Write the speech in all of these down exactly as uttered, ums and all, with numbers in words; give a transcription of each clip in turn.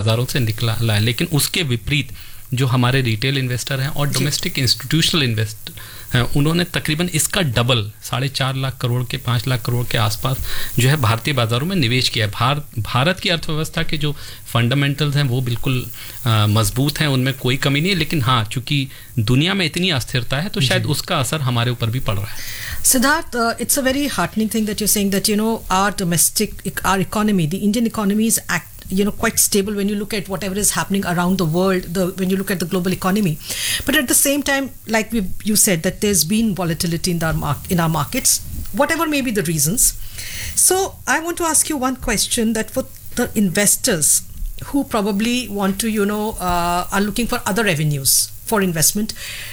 बाज़ारों से निकला है, लेकिन उसके विपरीत जो हमारे रिटेल इन्वेस्टर हैं और डोमेस्टिक इंस्टीट्यूशनल इन्वेस्टर हैं, उन्होंने तकरीबन इसका डबल साढ़े चार लाख करोड़ के पाँच लाख करोड़ के आसपास जो है भारतीय बाज़ारों में निवेश किया है। भार, भारत की अर्थव्यवस्था के जो फंडामेंटल्स हैं वो बिल्कुल मजबूत हैं, उनमें कोई कमी नहीं है, लेकिन हाँ, चूँकि दुनिया में इतनी अस्थिरता है तो शायद उसका असर हमारे ऊपर भी पड़ रहा है। Siddharth, uh, it's a very heartening thing that you're saying that, you know, our domestic, our economy, the Indian economy is act, you know, quite stable when you look at whatever is happening around the world, the, when you look at the global economy. But at the same time, like we, you said, that there's been volatility in our, mar- in our markets, whatever may be the reasons. So I want to ask you one question, that for the investors who probably want to, you know, uh, are looking for other revenues for investment,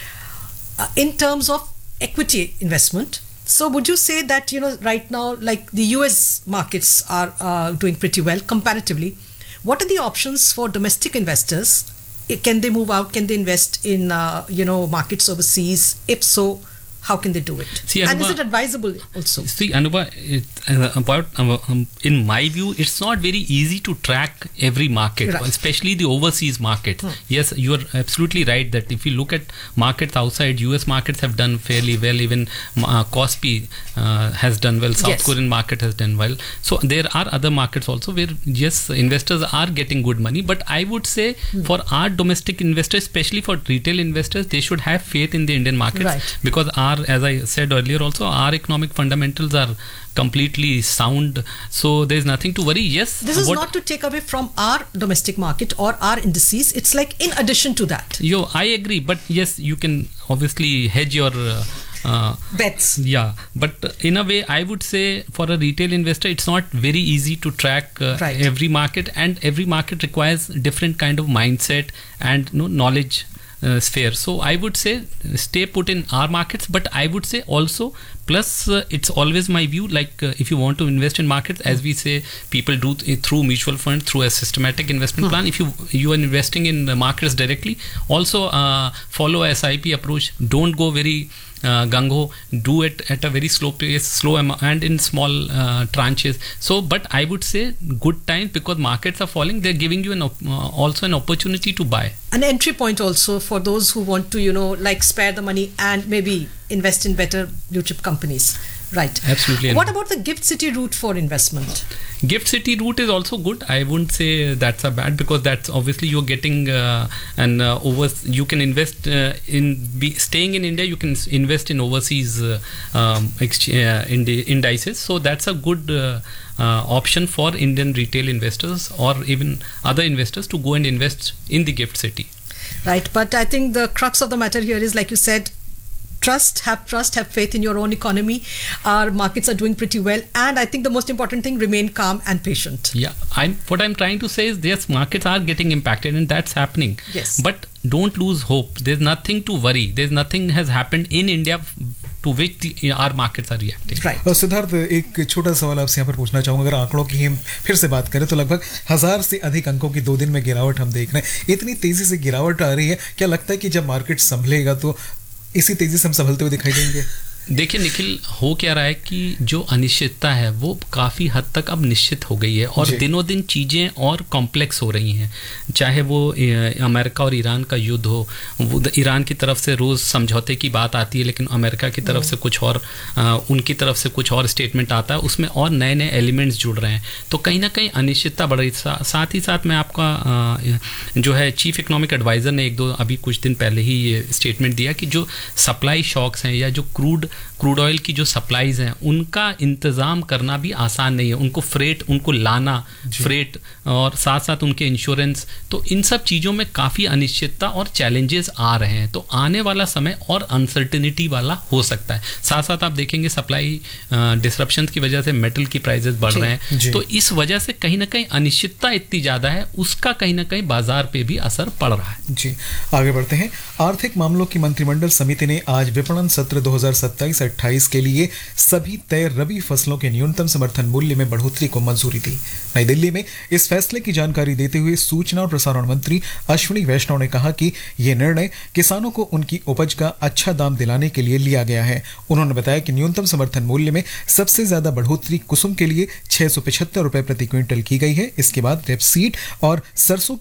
uh, in terms of equity investment. So would you say that, you know, right now, like the U S markets are uh, doing pretty well comparatively, what are the options for domestic investors? Can they move out? Can they invest in, uh, you know, markets overseas? If so, how can they do it? See, and Anuba, is it advisable also? See, Anuba, it, uh, about uh, um, in my view, it's not very easy to track every market, right, especially the overseas market. Hmm. Yes, you are absolutely right that if you look at markets outside, U S markets have done fairly well. Even uh, Kospi uh, has done well. South yes. Korean market has done well. So there are other markets also where, yes, investors are getting good money. But I would say hmm. for our domestic investors, especially for retail investors, they should have faith in the Indian markets, right, because our, as I said earlier also, our economic fundamentals are completely sound, so there's nothing to worry. Yes, this is not to take away from our domestic market or our indices, it's like in addition to that. Yo, I agree, but yes, you can obviously hedge your uh, uh, bets. Yeah, but in a way, I would say for a retail investor, it's not very easy to track uh, right. every market, and every market requires different kind of mindset and you know, knowledge Uh, sphere. So I would say stay put in our markets, but I would say also plus uh, it's always my view, like uh, if you want to invest in markets, as we say, people do th- through mutual funds, through a systematic investment hmm. plan. If you you are investing in the markets directly, also uh, follow a S I P approach. Don't go very uh, gung-ho. Do it at a very slow pace, slow am- and in small uh, tranches. So, but I would say good time, because markets are falling. They're giving you an op- uh, also an opportunity to buy. An entry point also for those who want to, you know, like spare the money and maybe invest in better blue chip companies. Right. Absolutely. What about the Gift City route for investment? Gift City route is also good. I wouldn't say that's a bad, because that's obviously you're getting uh, an uh, over. You can invest uh, in be, staying in India. You can invest in overseas uh, um, exchange, uh, indi- indices. So that's a good uh, uh, option for Indian retail investors or even other investors to go and invest in the Gift City. Right. But I think the crux of the matter here is, like you said, trust, have trust, have faith in your own economy. Our markets are doing pretty well, and I think the most important thing, remain calm and patient. Yeah, I'm what I'm trying to say is, yes, markets are getting impacted, and that's happening. Yes. But don't lose hope. There's nothing to worry. There's nothing has happened in India to which the, our markets are reacting. Right. Siddharth, एक छोटा सवाल आपसे यहाँ पर पूछना चाहूँगा। अगर आंकड़ों की हम फिर से बात करें तो लगभग हजार से अधिक अंकों की दो दिन में गिरावट हम देख रहे हैं। इतनी तेजी से गिरावट आ रही है, क्या लगता है कि जब मार्केट संभलेगा तो इसी तेजी से हम संभलते हुए दिखाई देंगे? देखिए निखिल, हो क्या रहा है कि जो अनिश्चितता है वो काफ़ी हद तक अब निश्चित हो गई है, और दिनों दिन चीज़ें और कॉम्प्लेक्स हो रही हैं। चाहे वो अमेरिका और ईरान का युद्ध हो, वो ईरान की तरफ से रोज़ समझौते की बात आती है, लेकिन अमेरिका की तरफ से कुछ और, आ, उनकी तरफ से कुछ और स्टेटमेंट आता है, उसमें और नए नए एलिमेंट्स जुड़ रहे हैं। तो कहीं ना कहीं अनिश्चितता बढ़ रही है। सा, साथ ही साथ मैं आपका आ, जो है चीफ इकोनॉमिक एडवाइज़र ने एक दो अभी कुछ दिन पहले ही ये स्टेटमेंट दिया कि जो सप्लाई शॉक्स हैं या जो क्रूड क्रूड ऑयल की जो सप्लाईज हैं उनका इंतज़ाम करना भी आसान नहीं है। उनको फ्रेट, उनको लाना फ्रेट, और साथ साथ उनके इंश्योरेंस, तो इन सब चीज़ों में काफ़ी अनिश्चितता और चैलेंजेस आ रहे हैं। तो आने वाला समय और अनसर्टिनिटी वाला हो सकता है। साथ साथ आप देखेंगे सप्लाई डिसरप्शन की वजह से मेटल की प्राइसेस बढ़ रहे हैं, तो इस वजह से कहीं ना कहीं अनिश्चितता इतनी ज़्यादा है, उसका कहीं ना कहीं बाजार पे भी असर पड़ रहा है। जी, आगे बढ़ते हैं। आर्थिक मामलों की मंत्रिमंडल समिति ने आज विपणन सत्र दो हज़ार सत्ताईस अट्ठाईस के लिए सभी तय रबी फसलों के न्यूनतम समर्थन मूल्य में बढ़ोतरी को मंजूरी दी। नई दिल्ली में इस फैसले की जानकारी देते हुए सूचना और प्रसारण मंत्री अश्विनी वैष्णव ने कहा कि यह निर्णय किसानों को उनकी उपज का अच्छा दाम दिलाने के लिए लिया गया है। उन्होंने बताया कि न्यूनतम समर्थन मूल्य में सबसे ज्यादा बढ़ोतरी कुसुम के लिए छह सौ पचहत्तर रुपए प्रति क्विंटल की गई है। इसके बाद रेपसीड और सरसों